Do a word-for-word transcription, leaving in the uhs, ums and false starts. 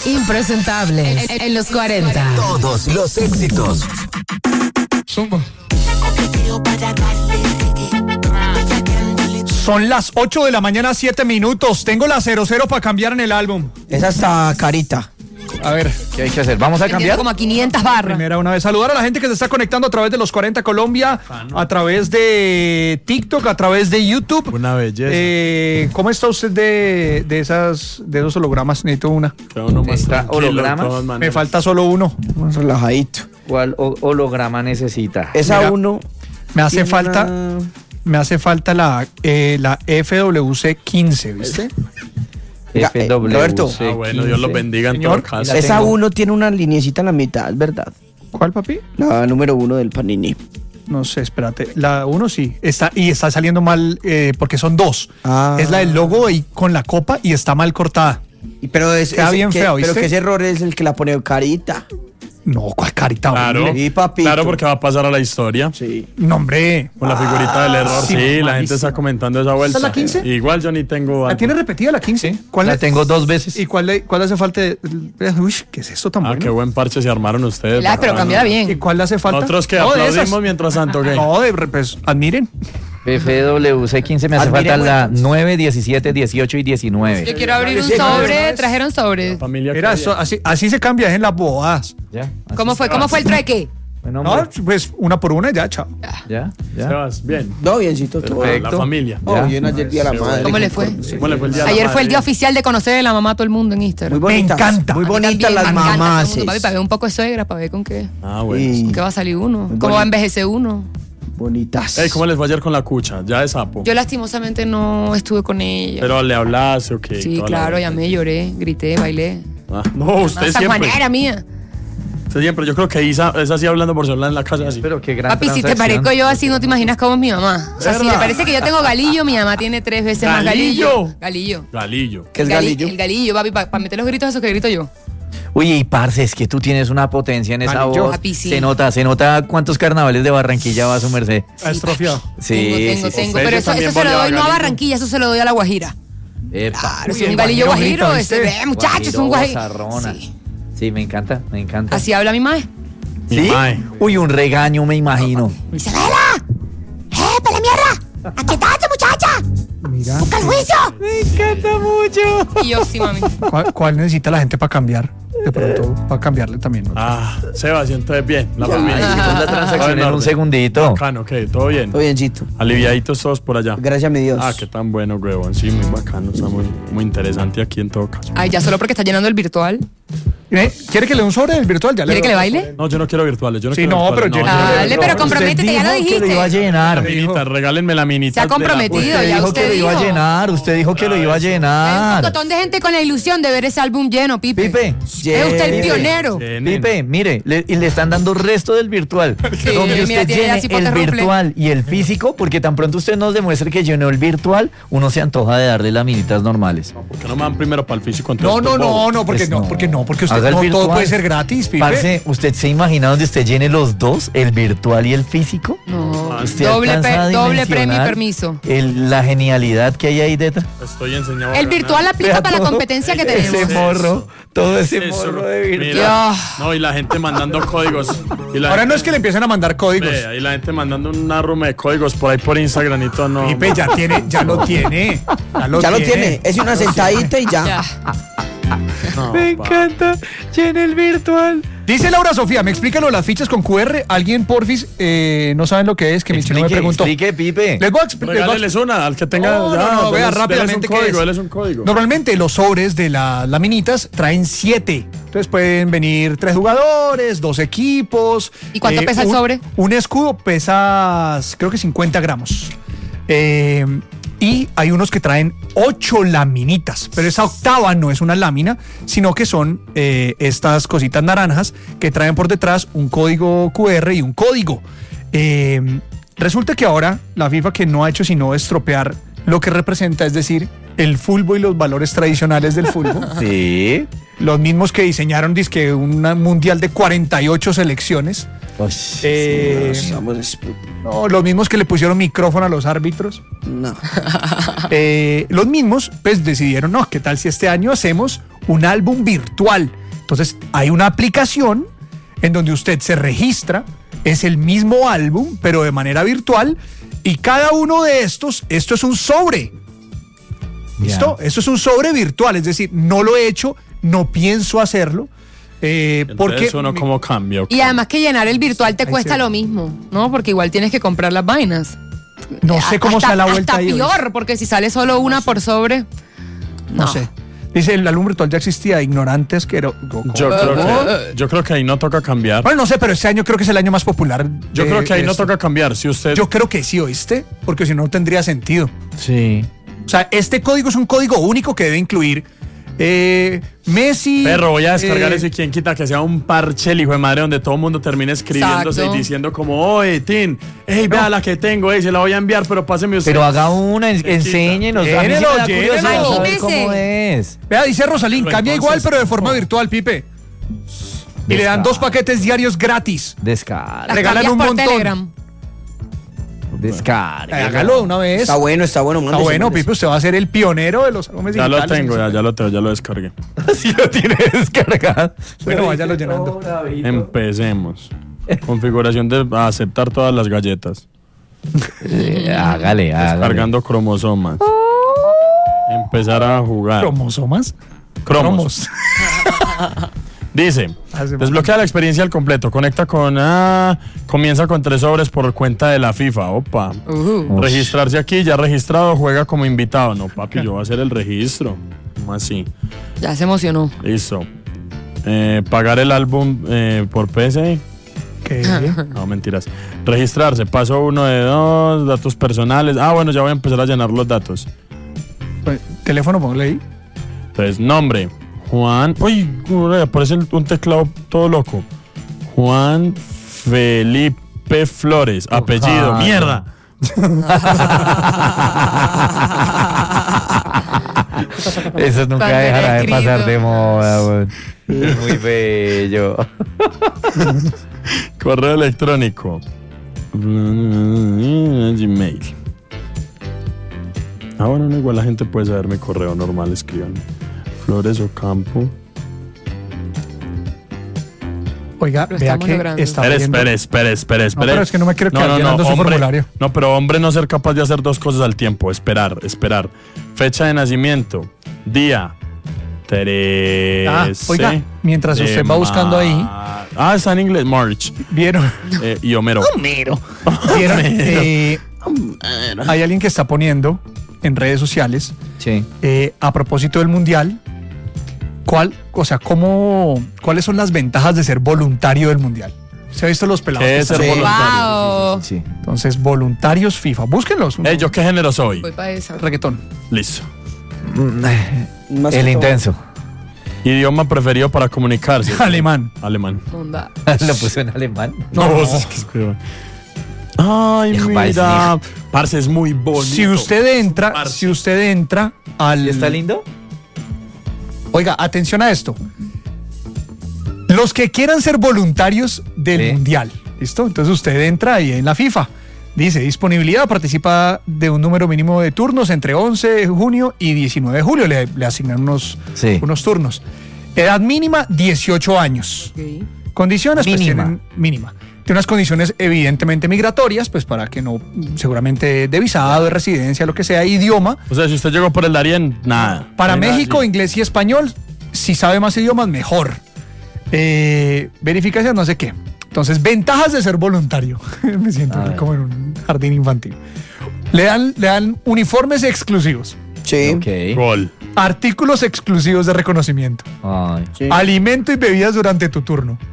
Impresentable en, en los cuarenta. Todos los éxitos. Zumba. Son las ocho de la mañana, siete minutos. Tengo la cero cero para cambiar en el álbum. Esa está carita. A ver, ¿qué hay que hacer? ¿Vamos a cambiar? Como a quinientas barras. Primera una vez. Saludar a la gente que se está conectando a través de los cuarenta Colombia, a través de TikTok, a través de YouTube. Una belleza. Eh, ¿Cómo está usted de, de esas de esos hologramas? Necesito una. Uno más ¿Está holograma? Me falta solo uno. Más relajadito. ¿Cuál holograma necesita? Esa Mira, uno. Me hace falta, una... me hace falta la, eh, la F W C quince, ¿viste? F W C Roberto. Ah, bueno, Dios los bendiga en todo caso. Esa uno tiene una linecita en la mitad, ¿verdad? ¿Cuál, papi? La número uno del Panini. No sé, espérate. La uno sí. Está, y está saliendo mal eh, porque son dos. Ah. Es la del logo y con la copa y está mal cortada. Y pero es, Queda es bien que, feo, pero ¿viste? que ese error es el que la pone carita. No, ¿cuál carita? Claro, horrible? Sí, papito. claro, porque va a pasar a la historia. Sí. No, hombre. Con la figurita del error, sí, sí, la malísimo. gente está comentando esa vuelta. ¿Esta es la quince? Igual yo ni tengo ¿La algo. tiene repetida la quince? ¿Cuál La le- tengo dos veces. ¿Y cuál le, cuál le hace falta? de- Uy, ¿qué es esto tan Ah, bueno? qué buen parche se armaron ustedes. La, pero bacano. cámbiala ¿Y bien. cuál le hace falta? Nosotros que No, de esas. aplaudimos mientras tanto, ¿qué? No, de, pues, admiren. F W C quince me hace Admiremos falta la entonces. nueve, diecisiete, dieciocho y diecinueve. Yo quiero abrir un Sí, sobre. Trajeron sobre. Familia Mira, que- eso, así, así se cambia en las bodas. ¿Ya? Así ¿Cómo fue? ¿Cómo fue el trueque? Bueno, No, hombre, pues una por una y ya, chao. ¿Ya? ¿Ya? Sebas, bien. No, biencito todo. Perfecto. La familia. Oh, Ya. bien ayer día de la Sí, madre. ¿Cómo le fue? ¿Cómo le fue el día de la Ayer fue el madre? día oficial de conocer a la mamá a todo el mundo en Instagram. Muy bonitas. Me encanta. Muy A mí bonitas también, las me encanta todo el mamás. mundo, papi, para ver un poco de suegra, para ver con qué, Ah, bueno. Y con qué va a salir uno, Muy cómo va a bonito. envejecer uno. bonitas. Ey, ¿cómo les fue ayer con la cucha? Ya de sapo. Yo lastimosamente no estuve con ella. Pero le hablaste o qué. Sí, Toda la claro, vuelta. llamé, lloré, grité, bailé. Ah, no, usted Esa siempre. Juanera mía. Usted siempre. Yo creo que Isa es así hablando por celular en la casa así. Pero qué gran Papi, si te transacción. parezco yo así, no te imaginas cómo es mi mamá. O sea, si ¿Verdad? te parece que yo tengo galillo, mi mamá tiene tres veces más ¿Galillo? galillo. Galillo. Galillo. ¿Qué es El gali- galillo? El galillo, papi, para meter los gritos esos que grito yo. Oye, y parce, es que tú tienes una potencia en esa Galillo. voz. Papi, sí. Se nota, se nota cuántos carnavales de Barranquilla va a su merced. Ha estrofiado. Sí, tengo, tengo, sí, sí. tengo. Usted Pero eso, también eso se lo volvió doy a no a Galillo. Barranquilla, eso se lo doy a la Guajira. Epa. Claro, Uy, si es el un galillo guajiro guajiro, grita, ese, ¿viste? ve, muchachos, es un guajiro. Guajiro, Sí. Sí, me encanta, me encanta. Así habla mi madre. ¿Sí? Mi mae. Uy, un regaño, me imagino. Dice, ¡Vela! ¡Eh, pela mierda! ¡Aquietate, muchacha! Mira, ¡Busca el juicio! Me encanta mucho. Y yo, sí, mami. ¿cuál, cuál necesita la gente para cambiar? De pronto, para cambiarle también. ¿no? Ah, Sebas, y entonces bien. La Ay, familia. hicimos la transacción Todo en un orden. segundito. Bacano, ok, todo bien. Todo biencito. Aliviaditos todos por allá. Gracias a mi Dios. Ah, qué tan bueno, huevón. Sí, muy bacano. Está muy, muy interesante aquí en todo caso. Ay, ya solo porque está llenando el virtual. ¿Eh? ¿Quiere que le dé un sobre del virtual? Ya ¿Quiere que le doy. baile? No, yo no quiero virtuales. Yo no Sí, quiero no, virtuales, pero yo- yo no Dale, quiero pero virtuales. comprométete, ya lo dijo que lo dijiste. iba a llenar. Minita, regálenme la minita. Se ha de la- comprometido. Usted ya dijo usted que lo iba a dijo. llenar. Usted dijo que lo iba a Hay un llenar. montón de gente con la ilusión de ver ese álbum lleno, Pipe. Pipe, Es usted el Pipe. pionero. Tienen. Pipe, mire, le, y le están dando resto del virtual. Sí, Donde mira, usted tiene ya llene cipote el ruple. virtual y el físico, porque tan pronto usted nos demuestre que llenó el virtual, uno se antoja de darle las minitas normales. ¿Por qué no me dan primero para el físico? No, no, no, no, porque Pues no, no. porque no, porque usted Haga el no todo virtual. puede ser gratis, Pipe. Parce, ¿usted se imagina donde usted llene los dos, el virtual y el físico? No, ¿Usted doble, alcanza a pe- doble premio y dimensionar permiso. el- la genialidad que hay ahí detrás. Estoy enseñando. El virtual aplica Vea para la todo competencia que Ese tenemos. morro, todo ese Eso, morro de virtual. mira. Ya. No, y la gente mandando códigos. Y la Ahora gente- no es que le empiecen a mandar códigos. Vea, y la gente mandando una ruma de códigos por ahí por Instagram y todo, no. Pipe ya tiene, ya lo tiene. Ya lo ya lo tiene. tiene. Es una sentadita y ya. Ya. no, Me pa. encanta, llene el virtual. Dice Laura Sofía, me explica lo de las fichas con Q R. Alguien, porfis, eh, no saben lo que es, que mi chino me Explique, preguntó. explique, Pipe. Les voy a expli- les voy a Regáleles una al que tenga. No, ya, no, no, vea déles- rápidamente déles qué un código, es. déles un código. Normalmente los sobres de las laminitas traen siete. Entonces pueden venir tres jugadores, dos equipos. ¿Y cuánto pesa el un- sobre? Un escudo pesa, creo que cincuenta gramos. Eh, y hay unos que traen ocho laminitas, pero esa octava no es una lámina, sino que son eh, estas cositas naranjas que traen por detrás un código Q R y un código. Eh, resulta que ahora la FIFA, que no ha hecho sino estropear lo que representa, es decir, el fútbol y los valores tradicionales del fútbol. Sí. Los mismos que diseñaron dizque un mundial de cuarenta y ocho selecciones. Ush, Eh, Estamos- no, los mismos que le pusieron micrófono a los árbitros. No. Eh, los mismos, pues decidieron, no, ¿qué tal si este año hacemos un álbum virtual. Entonces hay una aplicación en donde usted se registra, es el mismo álbum, pero de manera virtual, y cada uno de estos, esto es un sobre. ¿Listo? Ya. Esto es un sobre virtual, es decir, no lo he hecho, no pienso hacerlo. Eh, porque Entonces uno como cambia. Y además que llenar el virtual te Ahí cuesta se- lo mismo, ¿no? Porque igual tienes que comprar las vainas. no sé cómo hasta, está la vuelta hasta ahí. peor, porque si sale solo una por sobre. No sé. Dice, el álbum virtual ya existía, ignorantes que era... Yo creo que, yo creo que ahí no toca cambiar. Bueno, no sé, pero este año creo que es el año más popular. Yo de- creo que ahí de no esto. toca cambiar. Si usted... Yo creo que sí, ¿oíste? Porque si no, no tendría sentido. Sí. O sea, este código es un código único que debe incluir eh, Messi... Perro, voy a descargar eh, eso y quién quita que sea un parche el hijo de madre donde todo el mundo termine escribiéndose Exacto. y diciendo como, oye, Tin, hey, vea la que tengo, ey, se la voy a enviar, pero páseme usted. Pero haga una, en- enséñenos. A mí sí me Llénelo, da curiosidad llénelo. saber cómo Imagínese. es. Vea, dice Rosalín, Pero cambia entonces, igual, pero de forma no. virtual, Pipe. Y le dan dos paquetes diarios gratis. Descarga. Las regalan cambias un por montón. Telegram. Descarga. Hágalo de una vez. Está bueno, está bueno. Está mándese, bueno, mándese. Pipe, usted va a ser el pionero de los álbumes Ya lo digitales. tengo, ya, ya lo tengo, ya lo descargué. Si lo tiene descargado. Bueno, váyalo llenando. Empecemos. Configuración de aceptar todas las galletas. Eh, hágale, hágale. Descargando cromosomas. Empezar a jugar. ¿Cromosomas? Cromos. Dice, Hace desbloquea la experiencia al completo. Conecta con... Ah, comienza con tres sobres por cuenta de la FIFA. Opa. Uh. Registrarse aquí, ya registrado, juega como invitado. No, papi, yo voy a hacer el registro. ¿Cómo así? Ya se emocionó. Listo. Eh, pagar el álbum eh, por P C. ¿Qué? No, mentiras. Registrarse. Paso uno de dos. Datos personales. Ah, bueno, ya voy a empezar a llenar los datos. Pues, teléfono, póngale ahí. Entonces, nombre. Juan. Uy, aparece un teclado todo loco. Juan Felipe Flores. Apellido. Ojalá. Mierda. Eso nunca Cuando era dejará de pasar escrito. de moda, weón. Es muy bello. Correo electrónico. Gmail. Ah, bueno, no, igual la gente puede saber mi correo normal, escriban. Flores Ocampo. Oiga, Lo vea estamos que logrando. está Espere, viendo- espere, espere, espere, espere. pero es que no me quiero quedar llenando su hombre, formulario. No, pero hombre no ser capaz de hacer dos cosas al tiempo. Esperar, esperar. Fecha de nacimiento. Día. trece. Ah, oiga, mientras de usted va buscando ahí. mar- Ah, está en inglés. March. ¿Vieron? Eh, y Homero. ¿Vieron? Eh, hay alguien que está poniendo en redes sociales, Sí. eh, a propósito del mundial, ¿cuál, o sea, cómo, cuáles son las ventajas de ser voluntario del mundial? ¿Se ha visto los pelados? ¿Qué que es ser están- voluntario? Wow. Sí. Entonces, voluntarios FIFA, búsquenlos. Eh, ¿yo qué género soy? Voy para esa. Reggaetón. Listo. Más El que todo. intenso. Idioma preferido para comunicarse. Alemán. Alemán. Onda. Lo puso en alemán. No, No. es que escribe. Ay, Ich mira. Parce, es muy bonito. Si usted entra, Parce. si usted entra al... ¿Y está lindo? Oiga, atención a esto. Los que quieran ser voluntarios del Sí. mundial, ¿listo? Entonces usted entra ahí en la FIFA. Dice, disponibilidad, participa de un número mínimo de turnos entre once de junio y diecinueve de julio. Le, le asignan unos, Sí. unos turnos. Edad mínima, dieciocho años. Ok. Condiciones, pues Mínima. tienen mínima. Tiene unas condiciones evidentemente migratorias, pues para que no, seguramente de visado, de residencia, lo que sea, idioma. O sea, si usted llegó por el Darién, nada. Para No hay nada México, así. inglés y español, si sabe más idiomas, mejor. Eh, verificación, no sé qué. Entonces, ventajas de ser voluntario. Me siento A ver. como en un jardín infantil. Le dan, le dan uniformes exclusivos, Sí. Ok. Gol. artículos exclusivos de reconocimiento, Ay. Sí. alimento y bebidas durante tu turno.